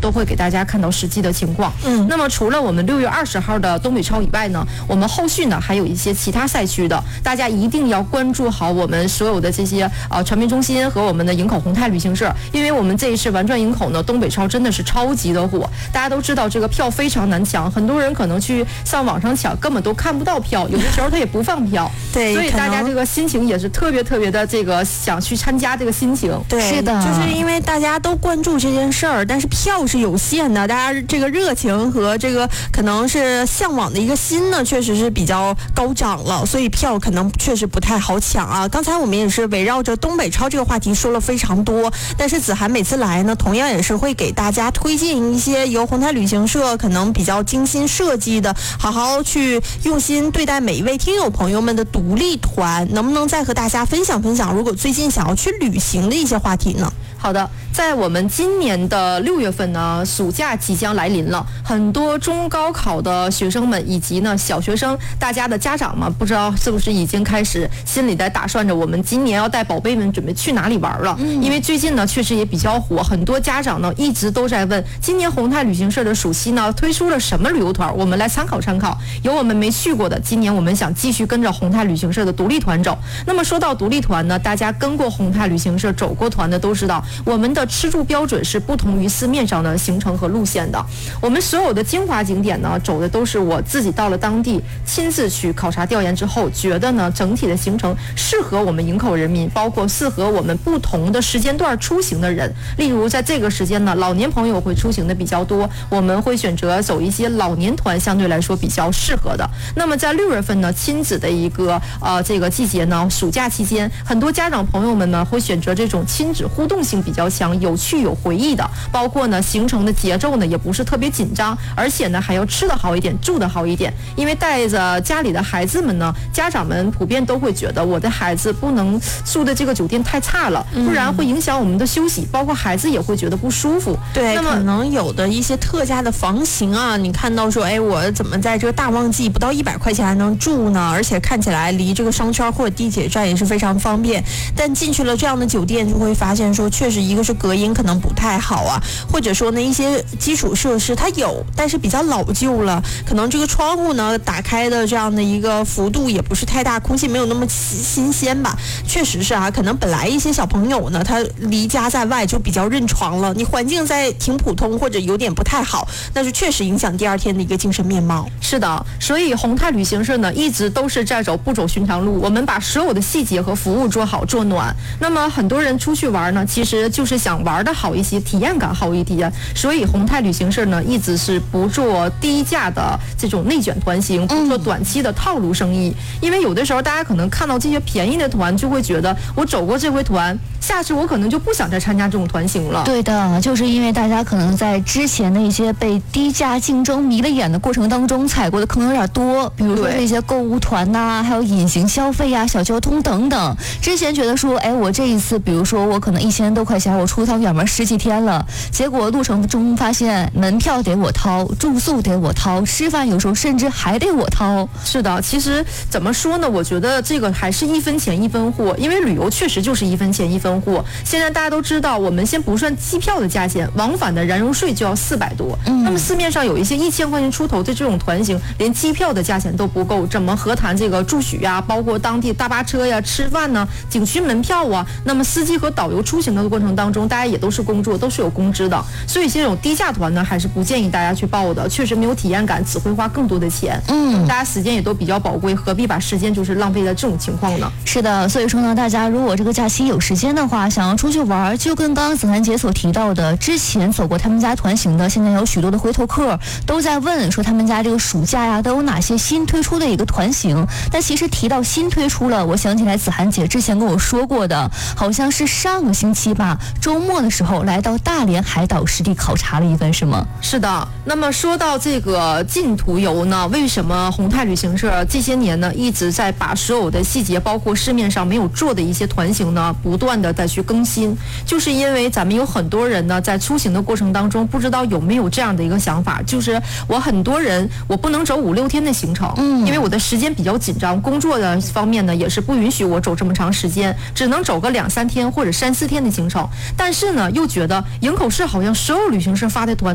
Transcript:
都会给大家看到实际的情况。那么除了我们6月20号的东北超以外呢，我们后续呢还有一些其他赛区的，大家一定要关注好我们所有的这些传媒中心和我们的营口宏泰旅行社，因为我们这一次玩转营口呢，东北超真的是超级的火。大家都知道这个票非常难抢，很多人可能去上网上抢，根本都看不到票，有的时候他也不放票。 对， 所以大家这个心情也是特别的这个想去参加这个心情。 对， 是的， 就是因为大家都关注这件事儿，但是票是有限的，大家这个热情和这个可能是向往的一个心呢，确实是比较高涨了，所以票可能确实不太好抢啊。刚才我们也是围绕着东北超这个话题说了非常多，但是子涵每次来呢，同样也是会给大家推荐一些由宏泰旅行社可能比较精心设计的，好好去用心对待每一位听友朋友们的独立团，能不能再和大家分享分享，如果最近想要去旅行的一些话题呢？ 好的，在我们今年的6月份呢，暑假即将来临了，很多中高考的学生们以及呢小学生，大家的家长们不知道是不是已经开始心里在打算着我们今年要带宝贝们准备去哪里玩了。因为最近呢确实也比较火，很多家长呢一直都在问，今年宏泰旅行社的暑期呢推出了什么旅游团，我们来参考参考。有我们没去过的，今年我们想继续跟着宏泰旅行社的独立团走。那么说到独立团呢，大家跟过宏泰旅行社走过团的都知道，我们的吃住标准是不同于市面上的行程和路线的。我们所有的精华景点呢，走的都是我自己到了当地亲自去考察调研之后，觉得呢整体的行程适合我们营口人民，包括适合我们不同的时间段出行的人。例如在这个时间呢，老年朋友会出行的比较多，我们会选择走一些老年团，相对来说比较适合的。那么在6月份呢，亲子的一个这个季节呢，暑假期间，很多家长朋友们呢会选择这种亲子互动性比较强、有趣有回忆的，包括呢行程的节奏呢也不是特别紧张，而且呢还要吃得好一点，住得好一点。因为带着家里的孩子们呢，家长们普遍都会觉得我的孩子不能住的这个酒店太差了，不然会影响我们的休息，包括孩子也会觉得不舒服。 对， 那么可能有的一些特价的房型啊，你看到说，哎，我怎么在这个大旺季不到100块钱还能住呢？而且看起来离这个商圈或者地铁站也是非常方便。但进去了这样的酒店，就会发现说，确实一个是隔音可能不太好啊，或者说呢一些基础设施它有，但是比较老旧了，可能这个窗户呢打开的这样的一个幅度也不是太大，空气没有那么新鲜吧。确实是啊，可能本来一些小朋友呢，他离家在外就比较认床了，你环境在挺普通或者有点不太好，那就确实影响第二天的一个精神面貌。 是的，所以宏泰旅行社呢一直都是在走不走寻常路，我们把所有的细节和服务做好做暖。那么很多人出去玩呢，其实就是想玩的好一些，体验感好一点，所以宏泰旅行社呢一直是不做低价的这种内卷团型，不做短期的套路生意。因为有的时候大家可能看到这些便宜的团，就会觉得我走过这回团，下次我可能就不想再参加这种团型了。 对的，就是因为大家可能在之前的一些被低价竞争迷了眼的过程当中，踩过的坑有点多，比如说这些购物团呐，还有隐形消费呀、小交通等等。之前觉得说，哎，我这一次，比如说我可能1000多块钱，我出趟远门10几天了，结果路程中发现门票得我掏，住宿得我掏，吃饭有时候甚至还得我掏。 是的，其实怎么说呢？我觉得这个还是一分钱一分货，因为旅游确实就是一分钱一分货。现在大家都知道，我们先不算机票的价钱，往返的燃油税就要400多。那么市面上有一些1000块钱出头的这种团型，连机票的价钱都不够，怎么何谈这个住宿呀，包括当地大巴车呀、吃饭呢、景区门票啊？那么司机和导游出行的过程当中，大家也都是工作，都是有工资的，所以这种低价团呢，还是不建议大家去报的，确实没有体验感，只会花更多的钱。大家时间也都比较宝贵，何必把时间就是浪费在这种情况呢？ 是的，所以说呢，大家如果这个假期有时间的话，想要出去玩，就跟刚刚子涵姐所提到的，之前走过他们家团型的，现在有许多的回头客都在问说他们家这个暑假呀都有哪些新推出的一个团型。但其实提到新推出了，我想起来子涵姐之前跟我说过的，好像是上个星期吧，周末的时候来到大连海岛实地考察了一番，是吗？ 是的。那么说到这个禁途游呢，为什么宏泰旅行社这些年呢一直在把所有的细节，包括市面上没有做的一些团型呢，不断的再去更新？就是因为咱们有很多人呢在出行的过程当中，不知道有没有这样的一个想法，就是我很多人我不能走5、6天的行程，因为我的时间比较紧张，工作的方面呢也是不允许我走这么长时间，只能走个2、3天或者3、4天的行程。但是呢又觉得营口市好像所有旅行社发的团